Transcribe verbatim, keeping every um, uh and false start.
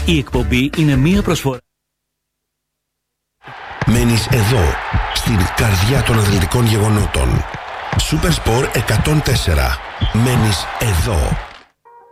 Η εκπομπή είναι μία προσφορά. Μένεις εδώ, στην καρδιά των αθλητικών γεγονότων. Supersport εκατόν τέσσερα. Μένεις εδώ.